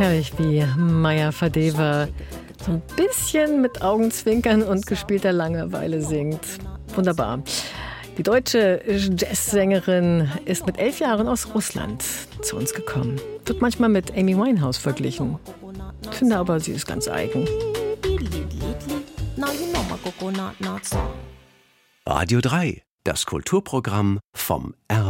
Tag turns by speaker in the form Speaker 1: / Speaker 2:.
Speaker 1: Herrlich, wie Maya Fadeva so ein bisschen mit Augenzwinkern und gespielter Langeweile singt. Wunderbar. Die deutsche Jazzsängerin ist mit 11 Jahren aus Russland zu uns gekommen. Wird manchmal mit Amy Winehouse verglichen. Ich finde aber, sie ist ganz eigen.
Speaker 2: Radio 3, das Kulturprogramm vom RBB.